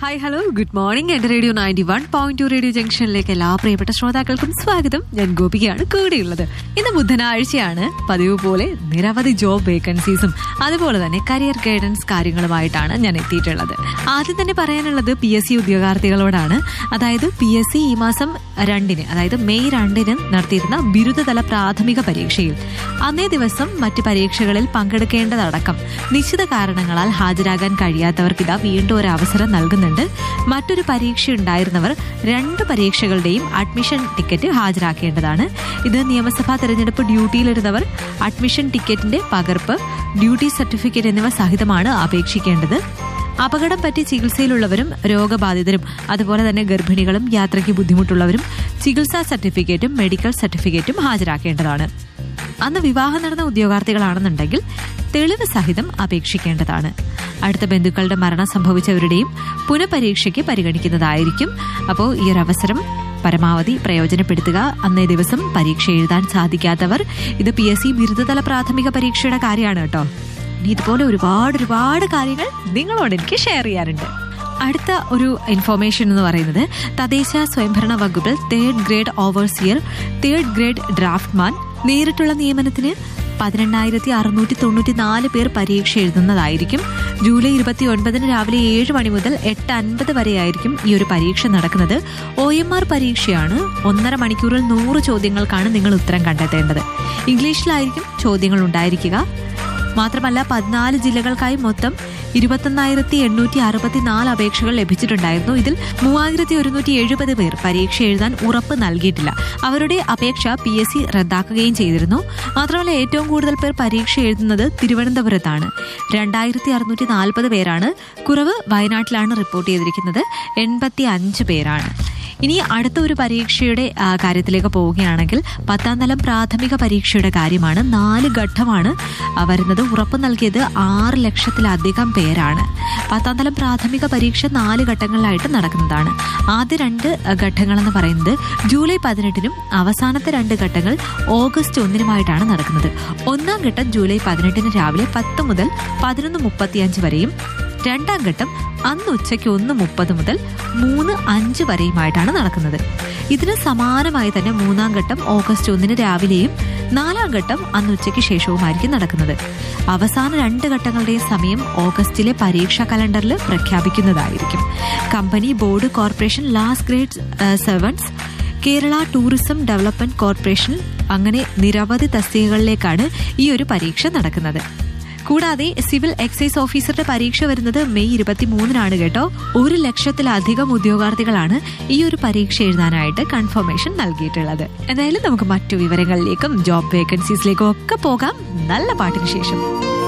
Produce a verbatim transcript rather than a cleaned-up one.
Hi hello good morning. എന്റെ radio ninety one point two radio ജംഗ്ഷനിലേക്ക് എല്ലാ പ്രിയപ്പെട്ട ശ്രോതാക്കൾക്കും സ്വാഗതം. ഞാൻ ഗോപികയാണ് കൂടെയുള്ളത്. ഇന്ന് ബുധനാഴ്ചയാണ്. പതിവ് പോലെ നിരവധി ജോബ് വേക്കൻസീസും അതുപോലെ തന്നെ കരിയർ ഗൈഡൻസ് കാര്യങ്ങളുമായിട്ടാണ് ഞാൻ എത്തിയിട്ടുള്ളത്. ആദ്യം തന്നെ പറയാനുള്ളത് പി എസ് സി ഉദ്യോഗാർത്ഥികളോടാണ്. അതായത് പി എസ് സി ഈ മാസം രണ്ടിന് അതായത് മെയ് രണ്ടിന് നടത്തിയിരുന്ന ബിരുദതല പ്രാഥമിക പരീക്ഷയിൽ അന്നേ ദിവസം മറ്റ് പരീക്ഷകളിൽ പങ്കെടുക്കേണ്ടതടക്കം നിശ്ചിത കാരണങ്ങളാൽ ഹാജരാകാൻ കഴിയാത്തവർക്ക് ഇതാ വീണ്ടും ഒരു അവസരം നൽകുന്നുണ്ട്. മറ്റൊരു പരീക്ഷ ഉണ്ടായിരുന്നവർ രണ്ട് പരീക്ഷകളുടെയും അഡ്മിഷൻ ടിക്കറ്റ് ഹാജരാക്കേണ്ടതാണ്. ഇത് നിയമസഭാ തെരഞ്ഞെടുപ്പ് ഡ്യൂട്ടിയിലിരുന്നവർ അഡ്മിഷൻ ടിക്കറ്റിന്റെ പകർപ്പ്, ഡ്യൂട്ടി സർട്ടിഫിക്കറ്റ് എന്നിവ സഹിതമാണ് അപേക്ഷിക്കേണ്ടത്. അപകടം പറ്റി ചികിത്സയിലുള്ളവരും രോഗബാധിതരും അതുപോലെ തന്നെ ഗർഭിണികളും യാത്രയ്ക്ക് ബുദ്ധിമുട്ടുള്ളവരും ചികിത്സാ സർട്ടിഫിക്കറ്റും മെഡിക്കൽ സർട്ടിഫിക്കറ്റും ഹാജരാക്കേണ്ടതാണ്. അന്ന് വിവാഹം നടന്ന ഉദ്യോഗാർത്ഥികളാണെന്നുണ്ടെങ്കിൽ തെളിവ് സഹിതം അപേക്ഷിക്കേണ്ടതാണ്. അടുത്ത ബന്ധുക്കളുടെ മരണം സംഭവിച്ചവരുടെയും പുനഃപരീക്ഷയ്ക്ക് പരിഗണിക്കുന്നതായിരിക്കും. അപ്പോൾ ഈ ഒരു അവസരം പരമാവധി പ്രയോജനപ്പെടുത്തുക. അന്നേ ദിവസം പരീക്ഷ എഴുതാൻ സാധിക്കാത്തവർ, ഇത് പി എസ് സി ബിരുദതല പ്രാഥമിക പരീക്ഷയുടെ കാര്യമാണ് കേട്ടോ. ഇനി ഇതുപോലെ ഒരുപാട് ഒരുപാട് കാര്യങ്ങൾ നിങ്ങളോട് എനിക്ക് ഷെയർ ചെയ്യാനുണ്ട്. അടുത്ത ഒരു ഇൻഫോർമേഷൻ എന്ന് പറയുന്നത് തദ്ദേശ സ്വയംഭരണ വകുപ്പിൽ third grade overseer, third grade draughtsman നേരിട്ടുള്ള നിയമനത്തിന് പതിനെണ്ണായിരത്തി അറുന്നൂറ്റി തൊണ്ണൂറ്റി നാല് പേർ പരീക്ഷ എഴുതുന്നതായിരിക്കും. ജൂലൈ ഇരുപത്തി ഒൻപതിന് രാവിലെ ഏഴ് മണി മുതൽ എട്ട് അൻപത് വരെയായിരിക്കും ഈ ഒരു പരീക്ഷ നടക്കുന്നത്. ഒ എം ആർ പരീക്ഷയാണ്. ഒന്നര മണിക്കൂറിൽ നൂറ് ചോദ്യങ്ങൾക്കാണ് നിങ്ങൾ ഉത്തരം കണ്ടെത്തേണ്ടത്. ഇംഗ്ലീഷിലായിരിക്കും ചോദ്യങ്ങൾ ഉണ്ടായിരിക്കുക. മാത്രമല്ല പതിനാല് ജില്ലകൾക്കായി മൊത്തം ഇരുപത്തൊന്നായിരത്തി എണ്ണൂറ്റി അറുപത്തിനാല് അപേക്ഷകൾ ലഭിച്ചിട്ടുണ്ടായിരുന്നു. ഇതിൽ മൂവായിരത്തി ഒരുന്നൂറ്റി എഴുപത് പേർ പരീക്ഷ എഴുതാൻ ഉറപ്പ് നൽകിയിട്ടില്ല. അവരുടെ അപേക്ഷ പി എസ് സി റദ്ദാക്കുകയും ചെയ്തിരുന്നു. മാത്രമല്ല ഏറ്റവും കൂടുതൽ പേർ പരീക്ഷ എഴുതുന്നത് തിരുവനന്തപുരത്താണ്. രണ്ടായിരത്തി അറുന്നൂറ്റി നാൽപ്പത് പേരാണ്. കുറവ് വയനാട്ടിലാണ് റിപ്പോർട്ട് ചെയ്തിരിക്കുന്നത്. എൺപത്തി അഞ്ച് പേരാണ്. ഇനി അടുത്ത ഒരു പരീക്ഷയുടെ കാര്യത്തിലേക്ക് പോവുകയാണെങ്കിൽ പത്താം തലം പ്രാഥമിക പരീക്ഷയുടെ കാര്യമാണ്. നാല് ഘട്ടമാണ് വരുന്നത്. ഉറപ്പ് നൽകിയത് ആറ് ലക്ഷത്തിലധികം പേരാണ്. പത്താം തലം പ്രാഥമിക പരീക്ഷ നാല് ഘട്ടങ്ങളിലായിട്ട് നടക്കുന്നതാണ്. ആദ്യ രണ്ട് ഘട്ടങ്ങളെന്ന് പറയുന്നത് ജൂലൈ പതിനെട്ടിനും അവസാനത്തെ രണ്ട് ഘട്ടങ്ങൾ ഓഗസ്റ്റ് ഒന്നിനുമായിട്ടാണ് നടക്കുന്നത്. ഒന്നാം ഘട്ടം ജൂലൈ പതിനെട്ടിന് രാവിലെ പത്ത് മുതൽ പതിനൊന്ന് മുപ്പത്തിയഞ്ച് വരെയും രണ്ടാം ഘട്ടം അന്ന് ഉച്ചയ്ക്ക് ഒന്ന് മുപ്പത് മുതൽ മൂന്ന് അഞ്ച് വരെയുമായിട്ടാണ് നടക്കുന്നത്. ഇതിന് സമാനമായി തന്നെ മൂന്നാം ഘട്ടം ഓഗസ്റ്റ് ഒന്നിന് രാവിലെയും നാലാം ഘട്ടം അന്ന് ഉച്ചയ്ക്ക് ശേഷവുമായിരിക്കും നടക്കുന്നത്. അവസാന രണ്ട് ഘട്ടങ്ങളുടെയും സമയം ഓഗസ്റ്റിലെ പരീക്ഷാ കലണ്ടറിൽ പ്രഖ്യാപിക്കുന്നതായിരിക്കും. Company, board, corporation, last grade servants, Kerala tourism development corporation, അങ്ങനെ നിരവധി തസ്തികകളിലേക്കാണ് ഈ ഒരു പരീക്ഷ നടക്കുന്നത്. കൂടാതെ സിവിൽ എക്സൈസ് ഓഫീസറുടെ പരീക്ഷ വരുന്നത് മെയ് ഇരുപത്തി മൂന്നിനാണ് കേട്ടോ. ഒരു ലക്ഷത്തിലധികം ഉദ്യോഗാർത്ഥികളാണ് ഈ ഒരു പരീക്ഷ എഴുതാനായിട്ട് കൺഫർമേഷൻ നൽകിയിട്ടുള്ളത്. എന്തായാലും നമുക്ക് മറ്റു വിവരങ്ങളിലേക്കും ജോബ് വേക്കൻസീസിലേക്കും ഒക്കെ പോകാം നല്ല പാട്ടിന് ശേഷം.